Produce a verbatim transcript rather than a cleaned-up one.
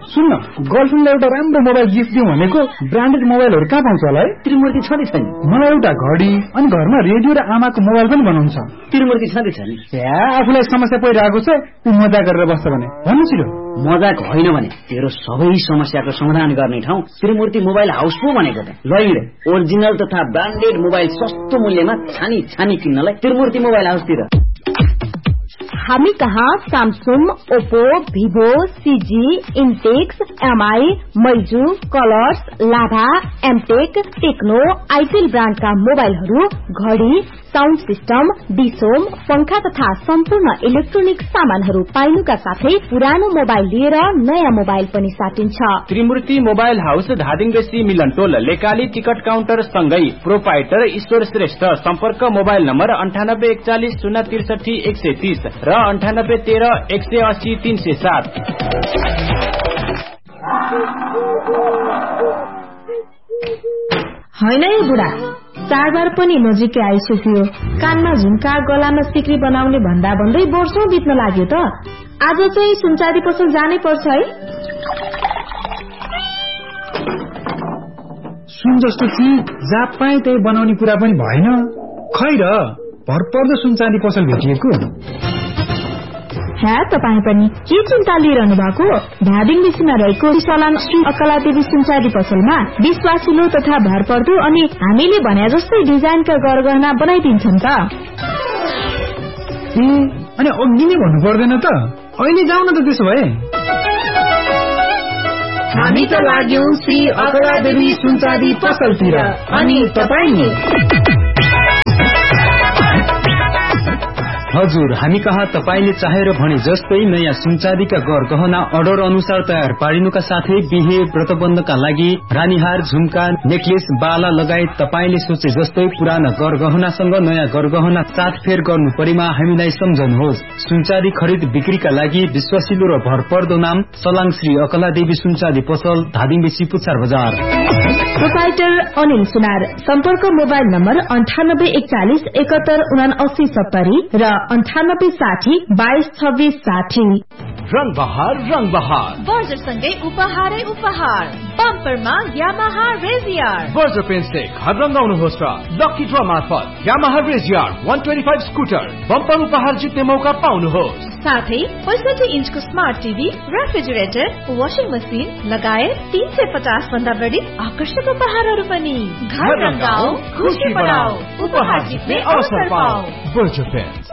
सुन्न गर्लफ्रेन्डलाई एउटा राम्रो मोबाइल गिफ्ट दिउँ भनेको ब्रान्डेड मोबाइलहरू कहाँ पाउँछ होला है? त्रिमूर्ति छँदै छ नि। मलाई एउटा घडी अनि घरमा रेडियो र आमाको मोबाइल पनि बनाउनु छ। त्रिमूर्ति छँदै छ नि। या आफूलाई समस्या परिरहेको छ ऊ मजा गरेर बस्छ भने भन्नु छिरो। मजाक होइन भने तेरो सबै समस्याको समाधान गर्ने ठाउँ त्रिमूर्ति मोबाइल हाउस पो भनेको त। ल हिँड ओरिजिनल तथा ब्रान्डेड मोबाइल सस्तो मूल्यमा छानी छानी किन्नलाई त्रिमूर्ति मोबाइल हाउसतिर। हामी कहाँ Samsung, Oppo, Vivo, CG, इन्टेक्स, MI, मैजू, colours, लाभा, एमटेक, टेक्नो, आइटेल ब्रान्डका मोबाइलहरू, घडी, साउन्ड सिस्टम, डिसोम, पंखा तथा सम्पूर्ण इलेक्ट्रोनिक सामानहरू पाइनुका साथै पुरानो मोबाइल लिएर नयाँ मोबाइल पनि साटिन्छ। त्रिमूर्ति मोबाइल हाउस धादिङबेसी मिलनटोल लेकाली टिकट काउन्टर सँगै प्रोपाइटर ईश्वर श्रेष्ठ। सम्पर्क मोबाइल नम्बर अन्ठानब्बे एकचालिस शून्य त्रिसठी एक सय तीस र अन्ठानब्बे तेह्र एक सय अस्सी तीन सय सात। होइन है बुढा, चाडबाड पनि नजिकै आइसक्यो। कानमा झुम्का, गलामा सिक्री बनाउने भन्दा भन्दै वर्षौं बित्न लाग्यो त। आज चाहिँ सुनचाँदी पसल जानै पर्छ है। सुन जस्तो चिज जहाँ पाए त्यही बनाउने कुरा पनि भएन। खै र भरपर्दो सुनचाँदी पसल भेटिएको। हे तपाईँ पनि के चिन्ता लिइरहनु भएको? धादिङ बेसीमा रहेको सलाम श्री अकलादेवी सुनचाँदी पसलमा विश्वासिलो तथा भरपर्दो अनि हामीले भने जस्तै डिजाइनका गरगहना बनाइदिन्छन् त। ए अनि अघि नै भन्नु पर्दैन त? अहिले जाउँ न त त्यसो भए। हामी त लाग्यौं श्री अकलादेवी सुनचाँदी पसलतिर। अनि तपाईँ नि? हजुर, हामी कहाँ तपाईले चाहेर भने जस्तै नयाँ सुनचाँदीका गरगहना अर्डर अनुसार तयार पारिनुका साथै बिहे व्रतबन्धका लागि रानीहार, झुम्का, नेकलेस, बाला लगायत तपाईले सोचे जस्तै पुराना गरगहनासँग नयाँ गरगहना साथफेर गर्नु परेमा हामीलाई सम्झनुहोस्। सुनचाँदी खरिद बिक्रीका लागि विश्वासिलो र भरपर्दो नाम सलाङ श्री अकलादेवी सुनचाँदी पसल, धादिङबेसी, पुच्छार बजार। प्रोपाइटर अनिल सुनार। सम्पर्क मोबाइल नम्बर अन्ठानब्बे एकचालिस एकात्तर उना अस्सी सत्तरी र अन्ठानब्बे साठी बाइस छब्बीस साठी। रंग बहार रंग बहार बर्जरसँगै उपहारै उपहार। बम्परमा यामाहा रेजियर। बर्जर पेन्टले घर रंगाउनुहोस् र लकी ड्र मार्फत यामाहा रेजियर एक सय पच्चीस स्कुटर बम्पर उपहार जित्ने मौका पाउनुहोस्। साथै पैंसठी इन्चको smart TV, refrigerator, washing machine लगायत तीन सय पचास भन्दा बढी आकर्षक उपहारहरू पनि। घर रंगाऊ, खुशी बढाऊ, उपहार जित्ने अवसर पाऊ। Berger pant.